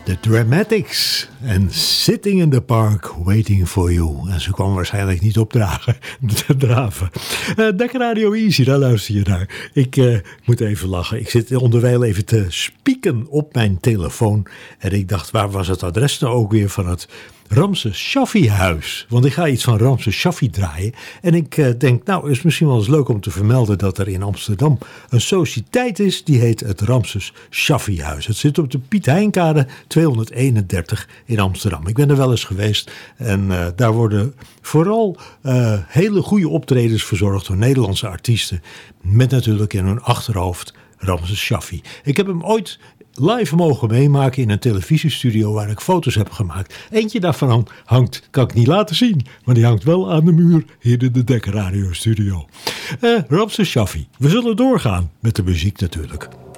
The Dramatics en Sitting in the Park Waiting for You. En ze kwam waarschijnlijk niet opdraven. Dekker Radio Easy, daar luister je naar. Ik moet even lachen. Ik zit onderwijl even te spieken op mijn telefoon. En ik dacht, waar was het adres nou ook weer van het Ramses Shaffi huis? Want ik ga iets van Ramses Shaffi draaien. En ik denk, nou, het is misschien wel eens leuk om te vermelden dat er in Amsterdam een sociëteit is. Die heet het Ramses Shaffi huis. Het zit op de Piet Heinkade 231 in Amsterdam. Ik ben er wel eens geweest. En daar worden vooral hele goede optredens verzorgd door Nederlandse artiesten. Met natuurlijk in hun achterhoofd Ramses Shaffi. Ik heb hem ooit live mogen meemaken in een televisiestudio waar ik foto's heb gemaakt. Eentje daarvan hangt, kan ik niet laten zien, maar die hangt wel aan de muur hier in de Dekker Radio studio. Ramses Shaffi. We zullen doorgaan met de muziek natuurlijk.